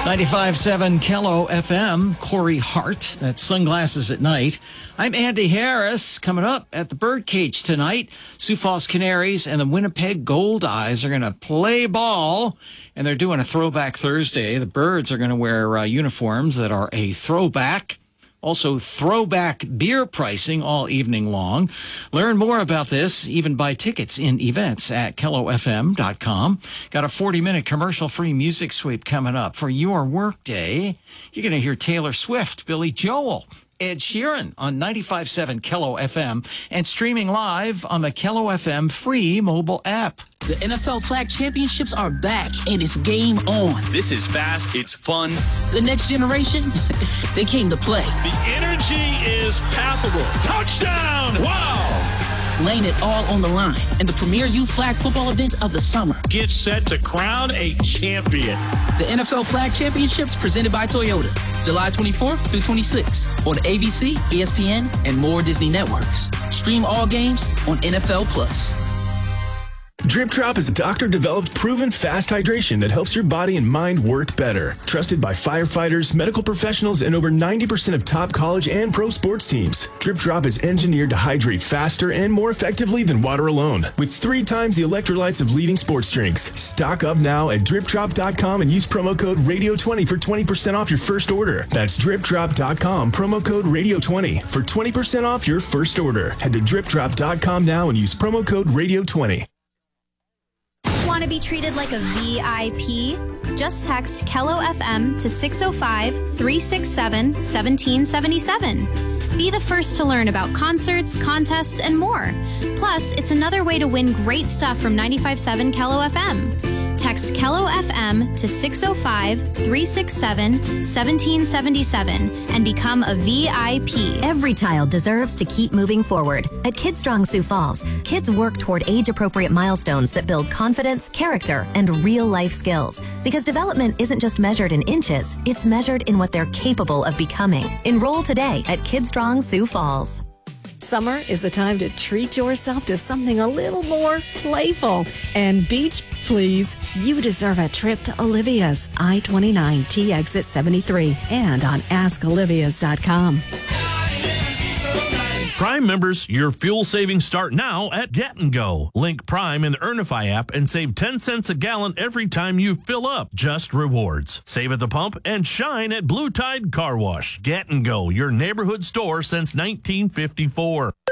95.7 Kello FM, Corey Hart, that's Sunglasses at Night. I'm Andy Harris. Coming up at the Birdcage tonight, Sioux Falls Canaries and the Winnipeg Goldeyes are going to play ball, and they're doing a Throwback Thursday. The Birds are going to wear uniforms that are a throwback. Also, throwback beer pricing all evening long. Learn more about this, even buy tickets in events at kellofm.com. Got a 40-minute commercial-free music sweep coming up for your workday. You're going to hear Taylor Swift, Billy Joel, Ed Sheeran on 95.7 Kello FM and streaming live on the Kello FM free mobile app. The NFL Flag Championships are back, and it's game on. This is fast. It's fun. The next generation, they came to play. The energy is palpable. Touchdown! Wow! Laying it all on the line in the premier youth flag football event of the summer. Get set to crown a champion. The NFL Flag Championships presented by Toyota, July 24th through 26th on ABC, ESPN, and more Disney networks. Stream all games on NFL Plus. Drip Drop is a doctor-developed, proven fast hydration that helps your body and mind work better. Trusted by firefighters, medical professionals, and over 90% of top college and pro sports teams. Drip Drop is engineered to hydrate faster and more effectively than water alone, with 3 times the electrolytes of leading sports drinks. Stock up now at dripdrop.com and use promo code RADIO20 for 20% off your first order. That's dripdrop.com, promo code RADIO20 for 20% off your first order. Head to dripdrop.com now and use promo code RADIO20. Want to be treated like a VIP? Just text Kello FM to 605-367-1777. Be the first to learn about concerts, contests, and more. Plus, it's another way to win great stuff from 95.7 Kello FM. Text Kello FM to 605-367-1777 and become a VIP. Every child deserves to keep moving forward. At KidStrong Sioux Falls, kids work toward age-appropriate milestones that build confidence, character, and real-life skills. Because development isn't just measured in inches, it's measured in what they're capable of becoming. Enroll today at KidStrong Sioux Falls. Summer is the time to treat yourself to something a little more playful. And beach, please. You deserve a trip to Olivia's, I-29 T exit 73, and on askolivias.com. Prime members, your fuel savings start now at Get & Go. Link Prime in the Earnify app and save 10 cents a gallon every time you fill up. Just rewards. Save at the pump and shine at Blue Tide Car Wash. Get & Go, your neighborhood store since 1954.